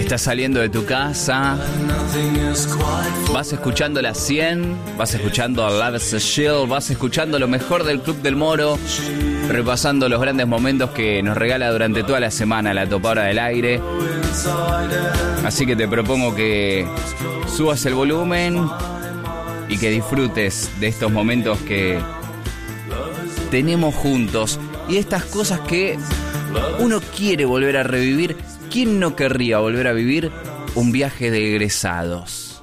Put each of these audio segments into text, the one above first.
Estás saliendo de tu casa, vas escuchando la 100, vas escuchando a Love is a Shield, vas escuchando lo mejor del Club del Moro, repasando los grandes momentos que nos regala durante toda la semana la Topadora del Aire. Así que te propongo que subas el volumen y que disfrutes de estos momentos que tenemos juntos y de estas cosas que uno quiere volver a revivir. ¿Quién no querría volver a vivir un viaje de egresados?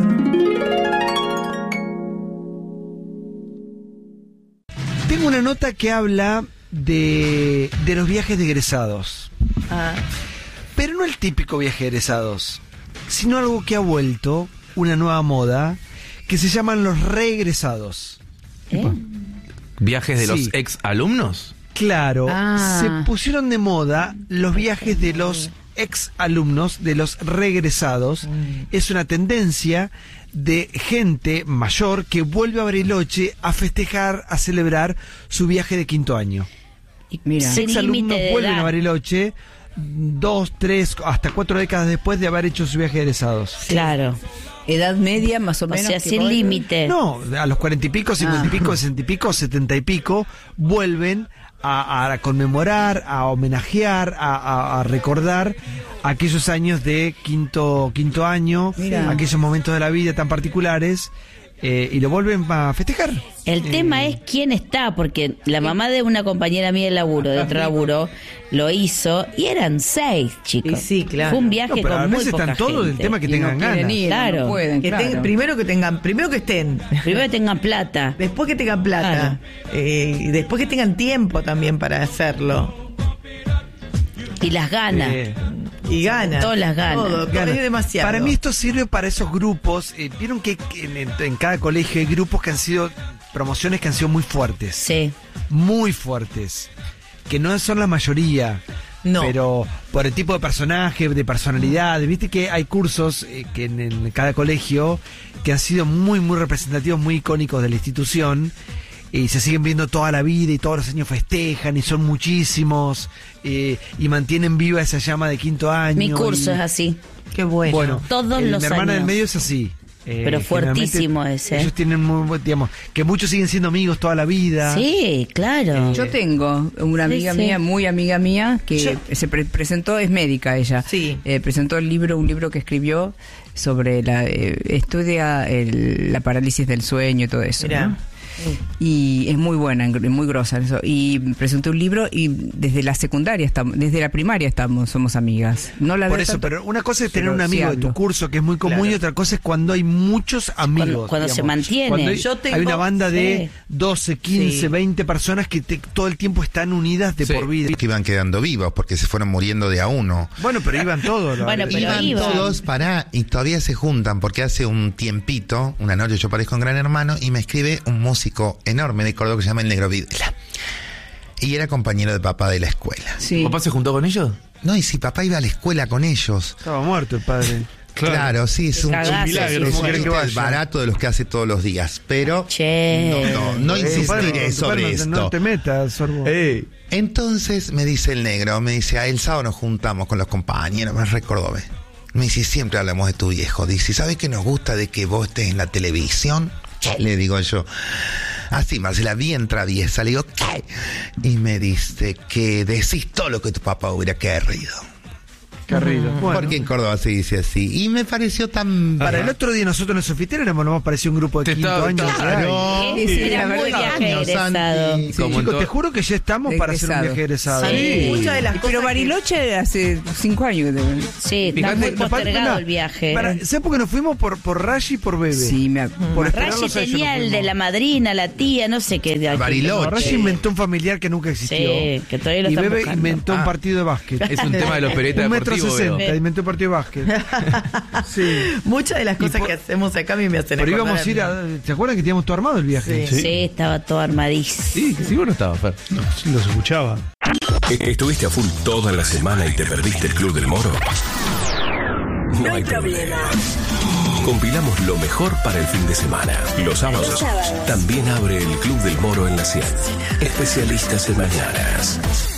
Tengo una nota que habla de los viajes de egresados. Pero no el típico viaje de egresados, sino algo que ha vuelto, una nueva moda, que se llaman los reegresados. ¿Viajes de los ex alumnos? Claro, se pusieron de moda los viajes de los ex alumnos, de los regresados. Es una tendencia de gente mayor que vuelve a Bariloche a festejar, a celebrar su viaje de quinto año. Mira, Ex alumnos vuelven a Bariloche 2, 3, hasta 4 décadas después de haber hecho su viaje de egresados. Claro. Edad media, más o menos. O sea, sin límite. No, a los 40 y pico, 50 y pico, 60 y pico, 70 y pico, vuelven a conmemorar, a homenajear, a recordar aquellos años de quinto año, aquellos momentos de la vida tan particulares, y lo vuelven a festejar. El tema es quién está, porque la mamá de una compañera mía de laburo, de otro laburo, lo hizo y eran 6 chicos. Sí, claro. Fue un viaje con muy poca están todos del gente. tema que tengan ganas. Claro. No pueden, primero que estén. Primero que tengan plata. Después que tengan plata. Y después que tengan tiempo también para hacerlo. Y las ganas. Y ganas. Todas las ganas. Todo, Ganas. es demasiado. Para mí esto sirve para esos grupos. Vieron que en cada colegio hay grupos que han sido, promociones que han sido muy fuertes. Sí. Muy fuertes. Que no son la mayoría. No. Pero por el tipo de personaje, de personalidad. Viste que hay cursos que en cada colegio que han sido muy, muy representativos, muy icónicos de la institución. Y se siguen viendo toda la vida y todos los años festejan y son muchísimos, y mantienen viva esa llama de quinto año. Mi curso es así. Qué bueno. Bueno, todos los mi hermana años. del medio es así. Pero fuertísimo ese. Ellos tienen digamos, que muchos siguen siendo amigos toda la vida. Sí, claro. Yo tengo una amiga mía, muy amiga mía, que se presentó, es médica ella. Sí. Presentó un libro que escribió sobre estudia la parálisis del sueño y todo eso. ¿No? Y es muy buena, muy grosa eso. Y presentó un libro y desde la secundaria desde la primaria somos amigas. No la Por eso, tanto, pero una cosa es tener un amigo de tu curso que es muy común, y otra cosa es cuando hay muchos amigos. Cuando se mantiene. Cuando hay una banda de 12, 15, 20 personas que todo el tiempo están unidas de por vida. Que iban quedando vivos porque se fueron muriendo de a uno. Bueno, pero iban todos. Bueno, pero iban todos y todavía se juntan porque hace un tiempito, una noche yo parezco un Gran Hermano y me escribe un músico enorme de Córdoba que se llama el Negro Videla. Y era compañero de papá de la escuela. Sí. ¿Papá se juntó con ellos? No, y si papá iba a la escuela con ellos. Estaba muerto el padre. Claro, sí, es un milagro. Es un barato de los que hace todos los días. Pero no insistiré sobre esto. No te metas, Sorbo. Entonces me dice el Negro, el sábado nos juntamos con los compañeros, me recordó. Me dice, siempre hablamos de tu viejo. Dice, ¿sabes qué nos gusta de que vos estés en la televisión? Le digo yo, así Marcela, bien traviesa, le digo, ¿qué? Y me dice que decís todo lo que tu papá hubiera querido. Bueno. Porque en Córdoba se dice así. Y me pareció tan... Para el otro día nosotros en el Sofitero nos pareció un grupo de quinto año. Claro. Era muy viaje egresado. Chicos, te juro que ya estamos para hacer un viaje egresado. Sí. Muchas de las cosas. Pero Bariloche hace 5 años que te... Sí, está muy postergado el viaje. ¿Sabes por qué nos fuimos? Por Rashi y por Bebe. Sí, me acuerdo. Rashi tenía el de la madrina, la tía, no sé qué. Bariloche. Rashi inventó un familiar que nunca existió. Sí, que todavía lo y están Bebe buscando. inventó un partido de básquet. Es un tema de la opereta deportivo. 1,60 m, inventó un partido de básquet. Sí. Muchas de las cosas que hacemos acá a mí me hacen Pero acordar íbamos a ir ¿te acuerdas que teníamos todo armado el viaje? Sí, estaba todo armadísimo. Sí, vos no estabas, Fer. No, sí, los escuchaba. ¿Estuviste a full toda la semana y te perdiste el Club del Moro? No hay problema. Compilamos lo mejor para el fin de semana. Los sábados también abre el Club del Moro en la 100. Especialistas en mañanas.